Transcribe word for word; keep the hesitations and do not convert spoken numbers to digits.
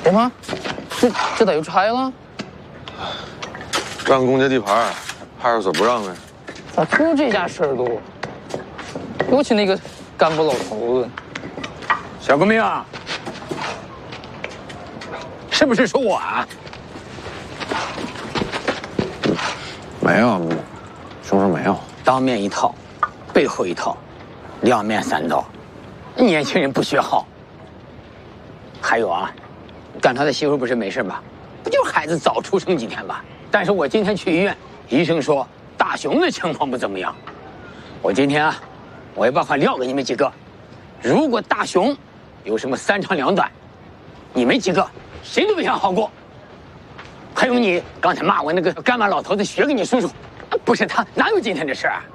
干嘛？这这咋又拆了？ 让公家地盘，派出所不让呗。 咋出这家事儿都？尤其那个干部老头子。 小革命啊，是不是说我啊？ 没有，叔叔没有。 当面一套，背后一套，两面三刀。年轻人不学好。还有啊，干他的媳妇不是没事吧？不就是孩子早出生几天吧？但是我今天去医院，医生说大雄的情况不怎么样。我今天啊，我也把话撂给你们几个，如果大雄有什么三长两短，你们几个谁都别想好过。还有你刚才骂我那个干妈老头子，学给你叔叔，不是他哪有今天的事啊？